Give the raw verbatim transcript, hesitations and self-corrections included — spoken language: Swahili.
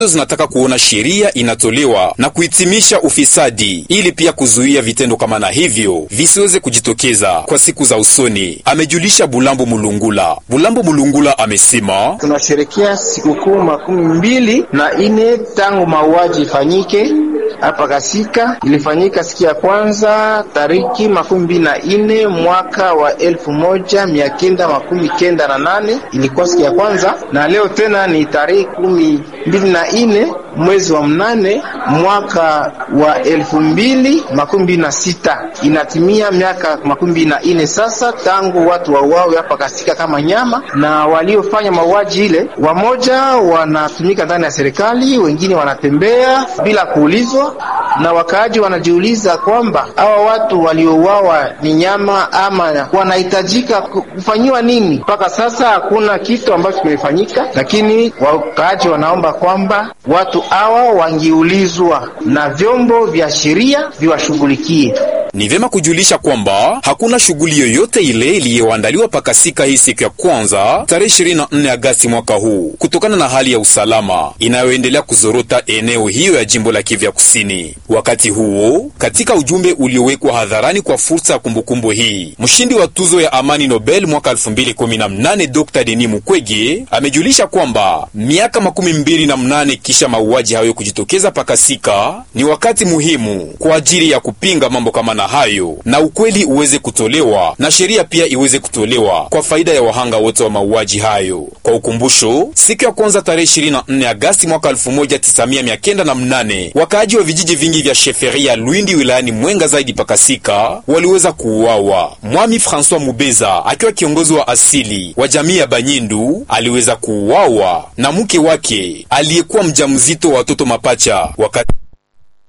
zinataka kuona sheria inatolewa na kuhitimisha ufisadi ili pia kuzuia vitendo kama na hivyo visiweze kujitokeza kwa siku za usoni, amejulisha Bulambo Mulungula. Bulambo Mulungula amesema tunasherekea sikukuu makumi mbili na ine tangu mauaji ifanyike hapa Kasika. Ilifanyika siku ya kwanza tariki makumi mbili na ine mwaka wa elfu moja mia kenda makumi kenda na nane ilikuwa siku ya kwanza, na leo tena ni tarehe kumi mbili na ine mwezi wa mnane mwaka wa elfu mbili makumi mbili na sita. Inatimia miaka makumi mbili na ine sasa tangu watu wauawe hapa Kasika kama nyama, na waliofanya mauaji ile wamoja wanatumika ndani ya serikali, wengine wanatembea bila kuulizwa, na wakaaji wanajiuliza kwamba hawa watu waliouawa ni nyama ama wanahitajika kufanyiwa nini. Mpaka sasa hakuna kitu ambacho kimefanyika, lakini wakaaji wanaomba kwamba watu hawa wangiulizwa na vyombo vya sheria viwashughulikie. Ni vema kujulisha kwamba hakuna shughuli yoyote ile iliyoandaliwa pakasika hii siku ya kwanza tarehe ishirini na nne Agosti mwaka huu kutokana na hali ya usalama inayoendelea kuzorota eneo hiyo ya jimbo la Kivu Kusini. Wakati huo, katika ujumbe uliowekwa hadharani kwa fursa ya kumbukumbu hii, mshindi wa tuzo ya amani Nobel mwaka elfu mbili kumi na nane Dokta Denis Mukwege amejulisha kwamba miaka makumi mbili na mnane kisha mauaji hayo kujitokeza pakasika ni wakati muhimu kwa ajili ya kupinga mambo kama na hayo, na ukweli uweze kutolewa na sheria pia iweze kutolewa kwa faida ya wahanga wote wa mauaji hayo. Kwa ukumbusho, siku ya kwanza tarehe ishirini na nne Agosti mwaka elfu moja tisa mia kenda na mnane wakaaji wa vijiji vingi vya Sheferia Lwindi wilayani Mwenga zaidi pakasika waliweza kuuawa. Mwami François Mubeza akiwa kiongozi wa asili wa jamii ya Banyindu aliweza kuuawa na mke wake aliyekuwa mjamzito wa watoto mapacha wakati